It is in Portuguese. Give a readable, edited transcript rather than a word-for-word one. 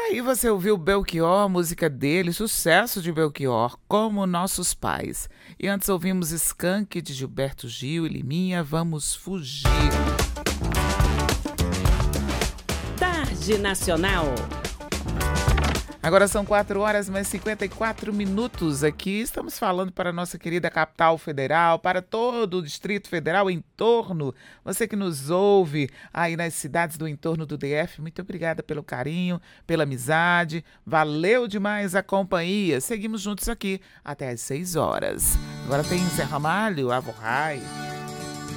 Aí você ouviu Belchior, a música dele, sucesso de Belchior, Como Nossos Pais. E antes ouvimos Skank de Gilberto Gil e Liminha, Vamos Fugir. Tarde Nacional. Agora são 4 horas mais 54 minutos aqui. Estamos falando para a nossa querida capital federal, para todo o Distrito Federal em torno. Você que nos ouve aí nas cidades do entorno do DF, muito obrigada pelo carinho, pela amizade. Valeu demais a companhia. Seguimos juntos aqui até às 6 horas. Agora tem Zé Ramalho, Avo Rai.